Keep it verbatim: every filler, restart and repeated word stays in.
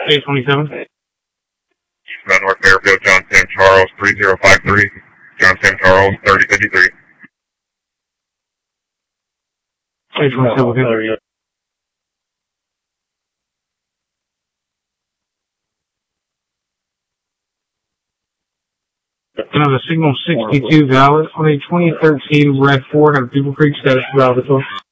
eight twenty-seven. Eastbound North Fairfield, John Sam Charles, three zero five three. John Sam Charles, thirty fifty-three. eight twenty-seven, okay. Another signal sixty-two valid on a twenty thirteen red Ford on People Creek status valid.